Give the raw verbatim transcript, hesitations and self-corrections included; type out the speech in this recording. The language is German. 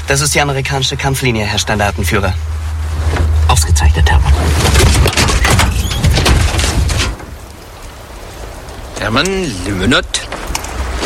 Das ist die amerikanische Kampflinie, Herr Standartenführer. Ausgezeichnet, Hermann. Hermann, le menottes.